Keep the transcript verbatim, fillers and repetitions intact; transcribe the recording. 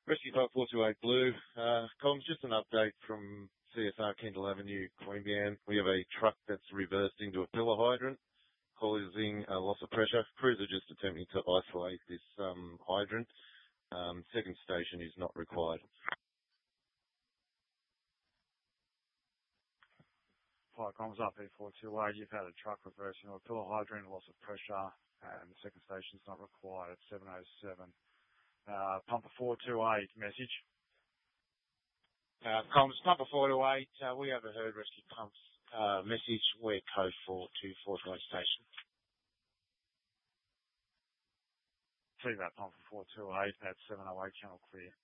Rescue Park four two eight Blue. Uh, comms, just an update from C S R Kendall Avenue, Queanbeyan. We have a truck that's reversed into a pillar hydrant, causing a loss of pressure. Crews are just attempting to isolate this um, hydrant. Um, second station is not required. Fire comms up E four two eight. You've had a truck reverse into a pillar hydrant, loss of pressure, and the second station is not required at seven oh seven. Uh, pumper four two eight, message. Uh, comms, pumper four two eight, uh, we overheard rescue pumps, uh, message, we're code four to four two eight station. See that pumper four two eight at seven oh eight, channel clear.